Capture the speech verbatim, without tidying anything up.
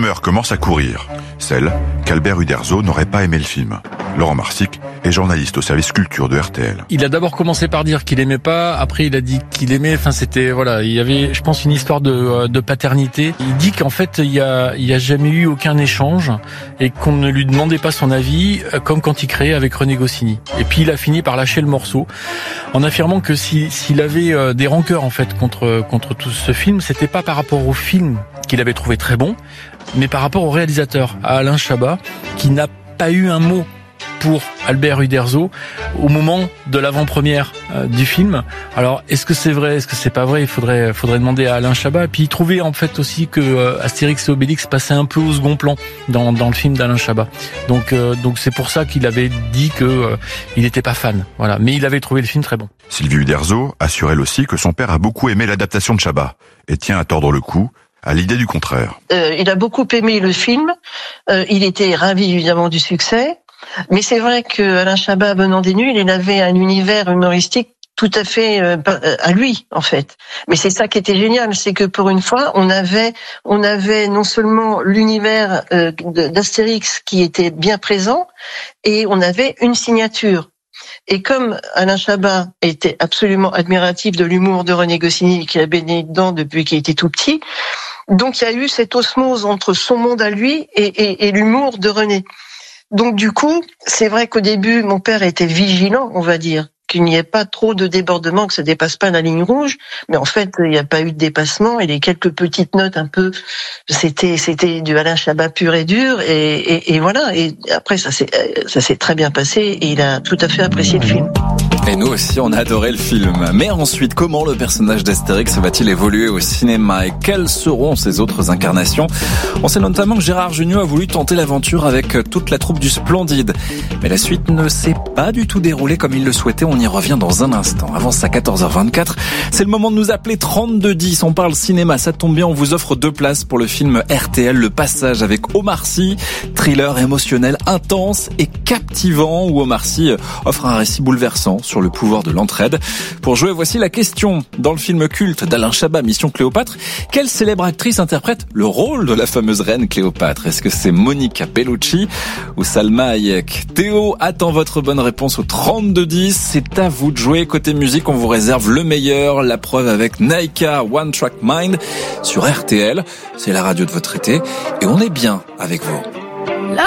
rumeurs commencent à courir. Celle qu'Albert Uderzo n'aurait pas aimé le film. Laurent Marsic est journaliste au service culture de R T L. Il a d'abord commencé par dire qu'il aimait pas, après il a dit qu'il aimait, enfin c'était, voilà, il y avait, je pense, une histoire de, de paternité. Il dit qu'en fait, il y a, il y a jamais eu aucun échange et qu'on ne lui demandait pas son avis, comme quand il créait avec René Goscinny. Et puis il a fini par lâcher le morceau, en affirmant que si, s'il avait des rancœurs, en fait, contre, contre tout ce film, c'était pas par rapport au film qu'il avait trouvé très bon, mais par rapport au réalisateur, à Alain Chabat, qui n'a pas eu un mot pour Albert Uderzo au moment de l'avant-première euh, du film. Alors, est-ce que c'est vrai, est-ce que c'est pas vrai? Il faudrait, faudrait demander à Alain Chabat. Et puis, il trouvait en fait aussi que euh, Astérix et Obélix passait un peu au second plan dans, dans le film d'Alain Chabat. Donc, euh, donc c'est pour ça qu'il avait dit que euh, il n'était pas fan. Voilà, mais il avait trouvé le film très bon. Sylvie Uderzo assure elle aussi que son père a beaucoup aimé l'adaptation de Chabat et tient à tordre le cou à l'idée du contraire. Euh, il a beaucoup aimé le film. Euh, il était ravi évidemment du succès. Mais c'est vrai que Alain Chabat, venant des Nuls, il avait un univers humoristique tout à fait euh, à lui, en fait. Mais c'est ça qui était génial, c'est que pour une fois, on avait, on avait non seulement l'univers euh, d'Astérix qui était bien présent, et on avait une signature. Et comme Alain Chabat était absolument admiratif de l'humour de René Goscinny, qui a baigné dedans depuis qu'il était tout petit, donc il y a eu cette osmose entre son monde à lui et, et, et l'humour de René. Donc du coup, c'est vrai qu'au début, mon père était vigilant, on va dire, qu'il n'y ait pas trop de débordement, que ça dépasse pas la ligne rouge. Mais en fait, il n'y a pas eu de dépassement et les quelques petites notes un peu, c'était c'était du Alain Chabat pur et dur. Et, et, et voilà. Et après, ça s'est ça s'est très bien passé et il a tout à fait apprécié le film. Et nous aussi, on a adoré le film. Mais ensuite, comment le personnage d'Astérix va-t-il évoluer au cinéma et quelles seront ses autres incarnations? On sait notamment que Gérard Jugnot a voulu tenter l'aventure avec toute la troupe du Splendide. Mais la suite ne s'est pas du tout déroulée comme il le souhaitait. On y revient dans un instant. Avant ça, quatorze heures vingt-quatre, c'est le moment de nous appeler trente-deux dix. On parle cinéma, ça tombe bien, on vous offre deux places pour le film R T L, Le Passage, avec Omar Sy. Thriller émotionnel intense et captivant où Omar Sy offre un récit bouleversant sur le pouvoir de l'entraide. Pour jouer, voici la question. Dans le film culte d'Alain Chabat, Mission Cléopâtre, quelle célèbre actrice interprète le rôle de la fameuse reine Cléopâtre? Est-ce que c'est Monica Bellucci ou Salma Hayek? Théo attend votre bonne réponse au trente-deux dix. C'est à vous de jouer. Côté musique, on vous réserve le meilleur. La preuve avec Naika, One Track Mind sur R T L. C'est la radio de votre été et on est bien avec vous.